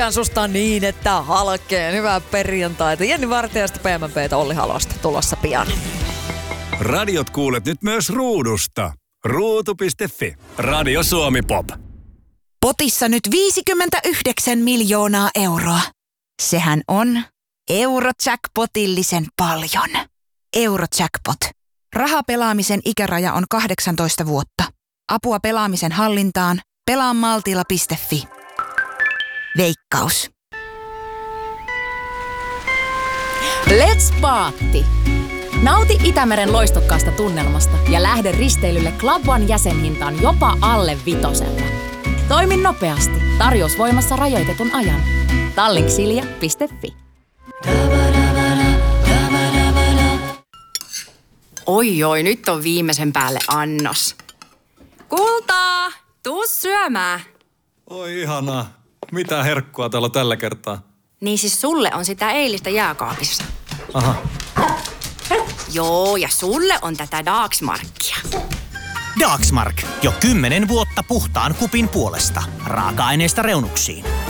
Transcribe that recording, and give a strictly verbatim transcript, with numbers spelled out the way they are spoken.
susta niin, että halkeen. Hyvää perjantaita. Jenni Vartijasta P M P:tä Olli Halosta tulossa pian. Radiot kuulet nyt myös ruudusta. ruutu piste fi. Radio Suomi Pop. Potissa nyt viisikymmentäyhdeksän miljoonaa euroa. Sehän on Eurojackpotillisen paljon. Eurojackpot. Rahapelaamisen ikäraja on kahdeksantoista vuotta. Apua pelaamisen hallintaan. pelaa maltilla piste fi. Veikkaus. Let's Paatti! Nauti Itämeren loistokkaasta tunnelmasta ja lähde risteilylle Club One jäsenhintaan jopa alle vitosella. Toimi nopeasti. Tarjous voimassa rajoitetun ajan. tallink silja piste fi. Oi oi, nyt on viimeisen päälle annos. Kultaa, tuu syömään. Oi ihanaa. Mitä herkkua täällä on tällä kertaa? Niin siis sulle on sitä eilistä jääkaapissa. Aha. Joo, ja sulle on tätä Dagsmarkia. Dagsmark. Jo kymmenen vuotta puhtaan kupin puolesta. Raaka-aineesta reunuksiin.